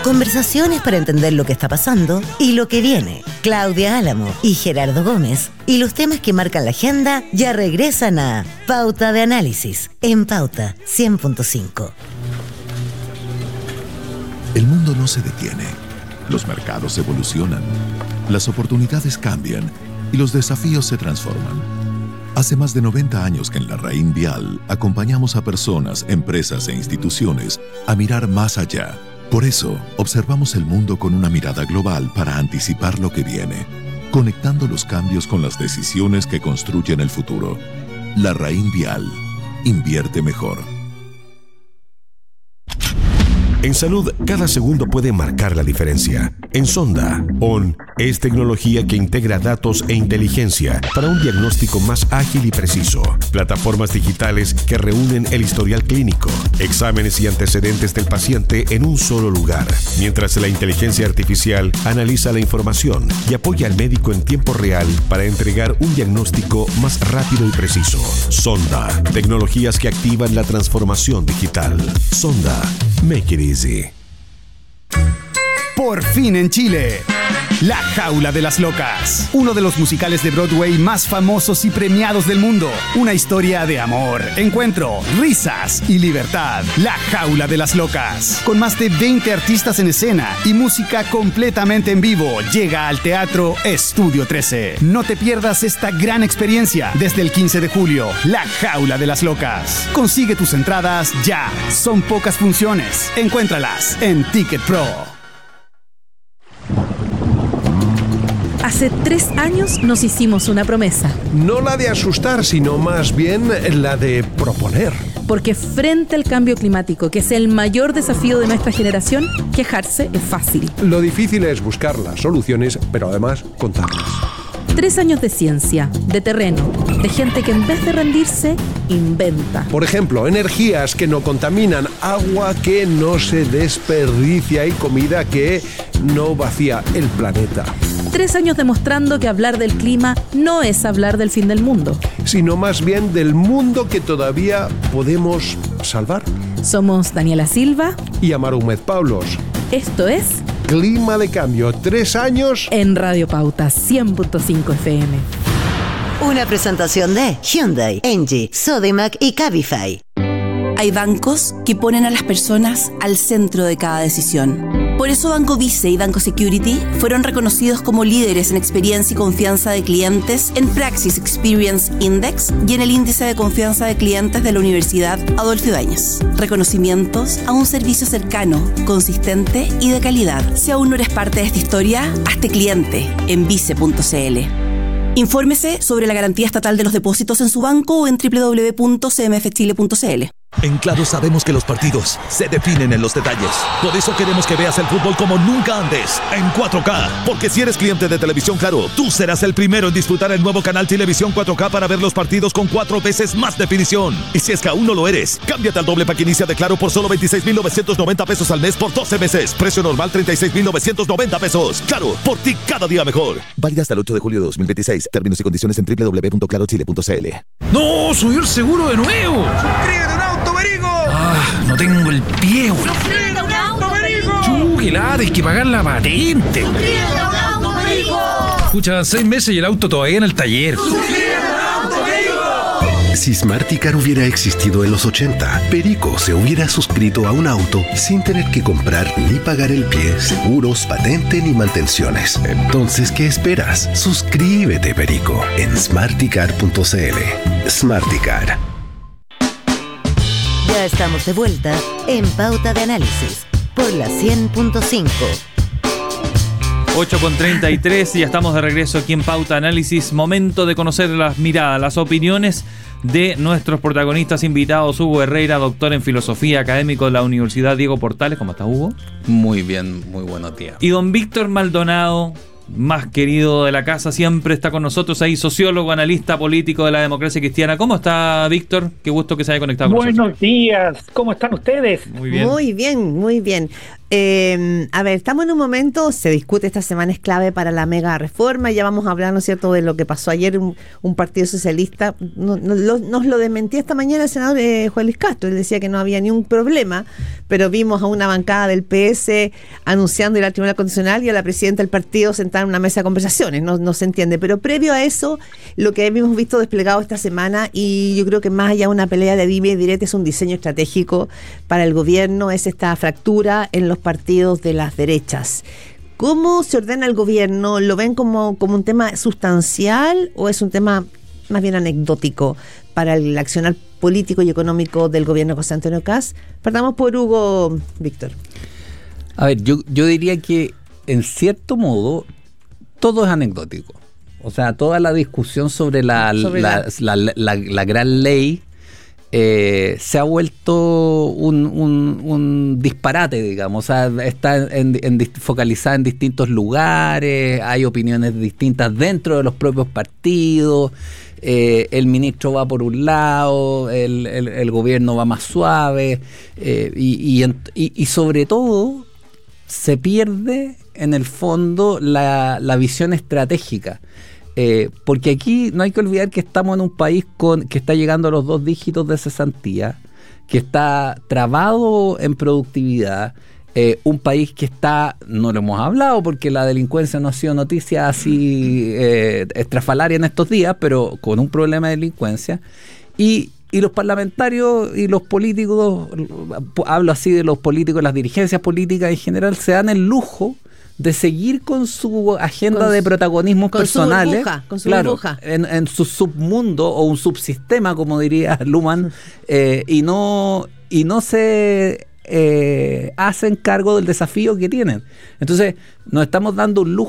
Conversaciones para entender lo que está pasando y lo que viene. Claudia Álamo y Gerardo Gómez y los temas que marcan la agenda ya regresan a Pauta de Análisis en Pauta 100.5. El mundo no se detiene. Los mercados evolucionan, las oportunidades cambian y los desafíos se transforman. Hace más de 90 años que en La Raín Vial acompañamos a personas, empresas e instituciones a mirar más allá. Por eso, observamos el mundo con una mirada global para anticipar lo que viene, conectando los cambios con las decisiones que construyen el futuro. La Raín Vial. Invierte mejor. En salud, cada segundo puede marcar la diferencia. En Sonda, ON es tecnología que integra datos e inteligencia para un diagnóstico más ágil y preciso. Plataformas digitales que reúnen el historial clínico, exámenes y antecedentes del paciente en un solo lugar, mientras la inteligencia artificial analiza la información y apoya al médico en tiempo real para entregar un diagnóstico más rápido y preciso. Sonda, tecnologías que activan la transformación digital. Sonda, make it easy. Por fin en Chile, La Jaula de las Locas, uno de los musicales de Broadway más famosos y premiados del mundo. Una historia de amor, encuentro, risas y libertad. La Jaula de las Locas, con más de 20 artistas en escena y música completamente en vivo, llega al Teatro Estudio 13. No te pierdas esta gran experiencia desde el 15 de julio. La Jaula de las Locas. Consigue tus entradas ya. Son pocas funciones. Encuéntralas en Ticket Pro. Hace 3 años nos hicimos una promesa. No la de asustar, sino más bien la de proponer. Porque frente al cambio climático, que es el mayor desafío de nuestra generación, quejarse es fácil. Lo difícil es buscar las soluciones, pero además contarlas. 3 años de ciencia, de terreno, de gente que en vez de rendirse, inventa. Por ejemplo, energías que no contaminan, agua que no se desperdicia y comida que no vacía el planeta. 3 años demostrando que hablar del clima no es hablar del fin del mundo, sino más bien del mundo que todavía podemos salvar. Somos Daniela Silva y Amaro Humed Paulos. Esto es Clima de Cambio, 3 años en Radio Pauta 100.5 FM. Una presentación de Hyundai, Engie, Sodimac y Cabify. Hay bancos que ponen a las personas al centro de cada decisión. Por eso Banco Vice y Banco Security fueron reconocidos como líderes en experiencia y confianza de clientes en Praxis Experience Index y en el índice de confianza de clientes de la Universidad Adolfo Ibáñez. Reconocimientos a un servicio cercano, consistente y de calidad. Si aún no eres parte de esta historia, hazte cliente en vice.cl. Infórmese sobre la garantía estatal de los depósitos en su banco o en www.cmfchile.cl. En Claro sabemos que los partidos se definen en los detalles. Por eso queremos que veas el fútbol como nunca antes, en 4K. Porque si eres cliente de Televisión Claro, tú serás el primero en disfrutar el nuevo canal Televisión 4K para ver los partidos con 4 veces más definición. Y si es que aún no lo eres, cámbiate al doble pack inicia de Claro por solo 26,990 pesos al mes por 12 meses. Precio normal 36,990 pesos. Claro, por ti cada día mejor. Válida hasta el 8 de julio de 2026. Términos y condiciones en www.clarochile.cl. ¡No! ¡Subió el seguro de nuevo! ¡Suscríbete un auto, Perico! No tengo el pie, güey. ¡Suscríbete un auto, Perico! ¡Qué lata! Hay que pagar la patente. ¡Suscríbete un auto, Perico! Escucha, 6 meses y el auto todavía en el taller. ¡Suscríbete un auto, Perico! Si Smarticar hubiera existido en los 80, Perico se hubiera suscrito a un auto sin tener que comprar ni pagar el pie, seguros, patente ni mantenciones. Entonces, ¿qué esperas? Suscríbete, Perico, en smarticar.cl. Smarticar. Ya estamos de vuelta en Pauta de Análisis por la 100.5. 8:33 y ya estamos de regreso aquí en Pauta Análisis. Momento de conocer las miradas, las opiniones de nuestros protagonistas invitados. Hugo Herrera, doctor en filosofía, académico de la Universidad Diego Portales. ¿Cómo está, Hugo? Muy bien, muy buenos días. Y don Víctor Maldonado, más querido de la casa, siempre está con nosotros ahí, sociólogo, analista político de la democracia cristiana. ¿Cómo está, Víctor? Qué gusto que se haya conectado con nosotros. Buenos días, ¿cómo están ustedes? Muy bien. Muy bien, muy bien. A ver, estamos en un momento, se discute esta semana, es clave para la mega reforma, ya vamos a hablar, ¿no es cierto?, de lo que pasó ayer, un partido socialista, nos lo desmentía esta mañana el senador Juan Luis Castro, él decía que no había ni un problema, pero vimos a una bancada del PS anunciando ir al Tribunal Constitucional y a la presidenta del partido sentada en una mesa de conversaciones, no se entiende, pero previo a eso, lo que hemos visto desplegado esta semana, y yo creo que más allá de una pelea de dime y direte, es un diseño estratégico para el gobierno, es esta fractura en los partidos de las derechas. ¿Cómo se ordena el gobierno? ¿Lo ven como un tema sustancial o es un tema más bien anecdótico para el accionar político y económico del gobierno José Antonio Kast? Partamos por Hugo, Víctor. A ver, yo diría que en cierto modo todo es anecdótico. O sea, toda la discusión sobre la gran ley se ha vuelto un disparate, digamos. O sea, está focalizada en distintos lugares, hay opiniones distintas dentro de los propios partidos, el ministro va por un lado, el gobierno va más suave, y sobre todo se pierde en el fondo la visión estratégica. Porque aquí no hay que olvidar que estamos en un país que está llegando a los 2 dígitos de cesantía, que está trabado en productividad, un país que está, no lo hemos hablado porque la delincuencia no ha sido noticia así estrafalaria en estos días, pero con un problema de delincuencia, y los parlamentarios y los políticos, hablo así de los políticos, las dirigencias políticas en general, se dan el lujo de seguir con su agenda de protagonismos personales, con su burbuja. En su submundo o un subsistema, como diría Luhmann, y no se hacen cargo del desafío que tienen. Entonces, nos estamos dando un lujo